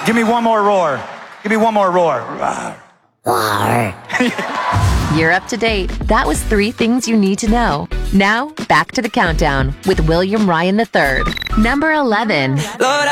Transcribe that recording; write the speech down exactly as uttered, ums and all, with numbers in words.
Give me one more roar. Give me one more roar. You're up to date. That was three things you need to know. Now, back to the countdown with William Ryan the third. Number eleven. Lord,